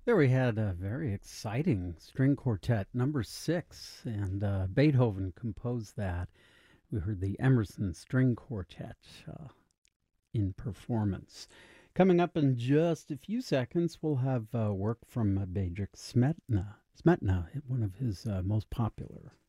There we had a very exciting string quartet, number six, and Beethoven composed that. We heard the Emerson String Quartet in performance. Coming up in just a few seconds, we'll have work from Bedřich Smetana, one of his most popular